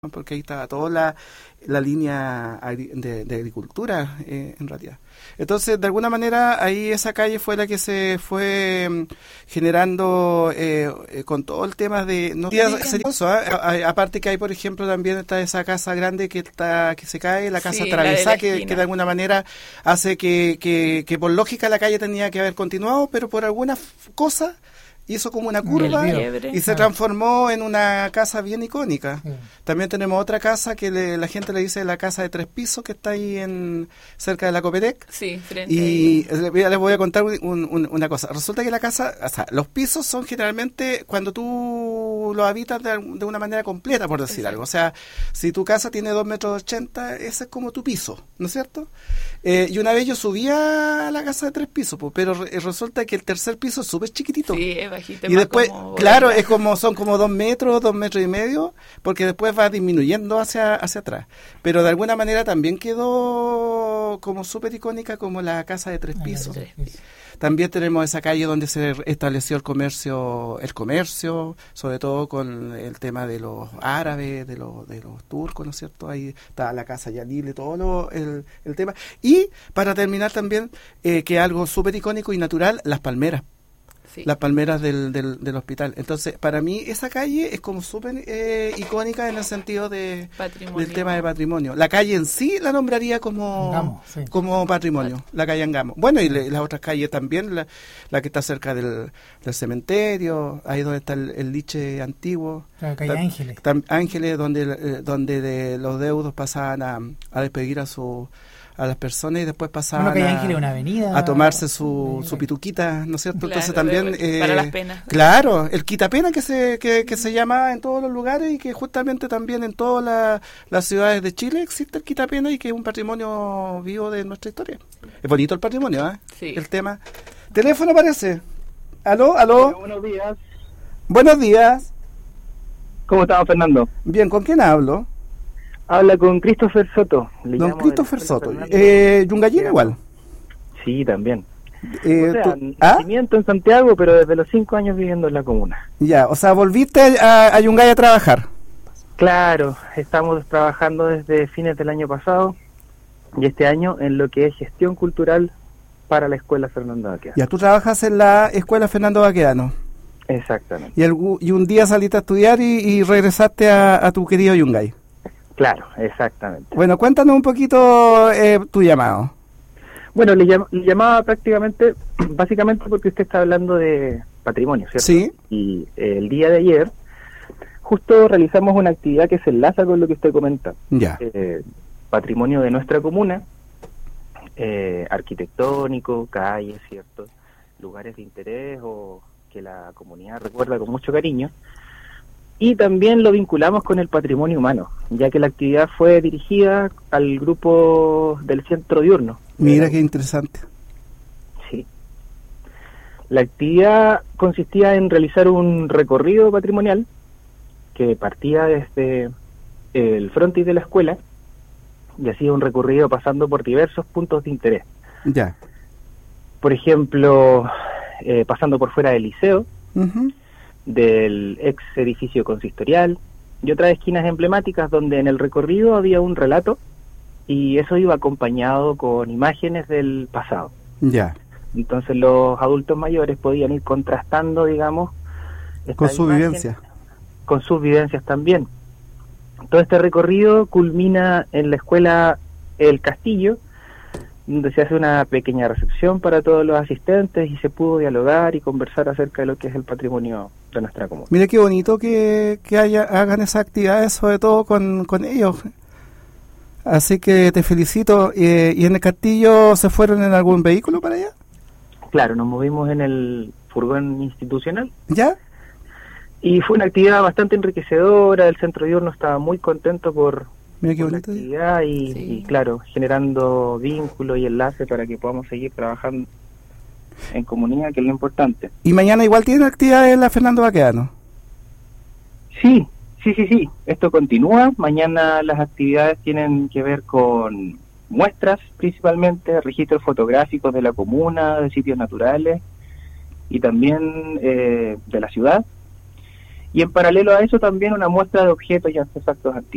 porque ahí estaba toda la línea de agricultura, en realidad. Entonces, de alguna manera, ahí esa calle fue la que se fue generando con todo el tema de... No, aparte que hay, por ejemplo, también está esa casa grande que se cae, la casa atravesada, que de alguna manera hace que por lógica la calle tenía que haber continuado, pero por alguna cosa hizo como una curva y se transformó en una casa bien icónica. También tenemos otra casa que la gente le dice la casa de 3 pisos, que está ahí cerca de la Copetec. Sí, frente. Y les voy a contar una cosa. Resulta que la casa, o sea, los pisos son generalmente cuando tú los habitas de una manera completa, por decir algo. O sea, si tu casa tiene 2,80 m, ese es como tu piso, ¿no es cierto? Y una vez yo subía a la casa de 3 pisos, pero resulta que el tercer piso es súper chiquitito. Sí, es bajito. Y después, claro, son como 2 metros, 2,5 metros, porque después va disminuyendo hacia atrás. Pero de alguna manera también quedó como súper icónica como la casa de 3 pisos. También tenemos esa calle donde se estableció el comercio, sobre todo con el tema de los árabes, de los turcos, ¿no es cierto? Ahí está la casa Yanile, todo el tema. Y para terminar también, que algo súper icónico y natural, las palmeras. Sí. Las palmeras del hospital. Entonces, para mí esa calle es como súper icónica en el sentido del tema de patrimonio. La calle en sí la nombraría como patrimonio, la calle Angamo. Bueno, y las otras calles también, la que está cerca del cementerio, ahí donde está el liche antiguo. La calle Ángeles. Ángeles, donde los deudos pasaban a despedir a las personas y después pasaban a tomarse su pituquita, ¿no es cierto? Claro, entonces también para las penas. Claro, el quitapena que se llama en todos los lugares y que justamente también en todas las ciudades de Chile existe el quitapena y que es un patrimonio vivo de nuestra historia. Es bonito el patrimonio, ¿eh? Sí. El tema. Teléfono parece. ¿Aló? Hola, buenos días. Buenos días. ¿Cómo estamos, Fernando? Bien, ¿con quién hablo? Habla con Christopher Soto. Don Christopher Soto. ¿Yungayino igual? Sí, también. Nacimiento en Santiago, pero desde los 5 años viviendo en la comuna. Ya, o sea, ¿volviste a Yungay a trabajar? Claro, estamos trabajando desde fines del año pasado y este año en lo que es gestión cultural para la Escuela Fernando Baquedano. Ya, tú trabajas en la Escuela Fernando Baquedano. Exactamente. Y un día saliste a estudiar y regresaste a tu querido Yungay. Claro, exactamente. Bueno, cuéntanos un poquito tu llamado. Bueno, le llamaba básicamente porque usted está hablando de patrimonio, ¿cierto? Sí. Y el día de ayer justo realizamos una actividad que se enlaza con lo que usted comenta. Ya. Patrimonio de nuestra comuna, arquitectónico, calles, ¿cierto? Lugares de interés o que la comunidad recuerda con mucho cariño. Y también lo vinculamos con el patrimonio humano, ya que la actividad fue dirigida al grupo del centro diurno. Mira qué interesante. Sí. La actividad consistía en realizar un recorrido patrimonial que partía desde el frontis de la escuela y hacía un recorrido pasando por diversos puntos de interés. Ya. Por ejemplo, pasando por fuera del liceo, del ex edificio consistorial y otras esquinas emblemáticas donde en el recorrido había un relato y eso iba acompañado con imágenes del pasado. Ya. Entonces los adultos mayores podían ir contrastando, digamos, con sus vivencias. Con sus vivencias también. Todo este recorrido culmina en la escuela El Castillo, donde se hace una pequeña recepción para todos los asistentes y se pudo dialogar y conversar acerca de lo que es el patrimonio de nuestra comuna. Mira qué bonito que hagan esas actividades, sobre todo con ellos. Así que te felicito. ¿Y en el Castillo se fueron en algún vehículo para allá? Claro, nos movimos en el furgón institucional. ¿Ya? Y fue una actividad bastante enriquecedora. El centro diurno estaba muy contento por Mira qué la bonito. actividad y claro, generando vínculos y enlaces para que podamos seguir trabajando en comunidad, que es lo importante. ¿Y mañana igual tienen actividades en la Fernando Baquedano? Sí. Esto continúa. Mañana las actividades tienen que ver con muestras, principalmente, registros fotográficos de la comuna, de sitios naturales y también de la ciudad. Y en paralelo a eso también una muestra de objetos y artefactos antiguos.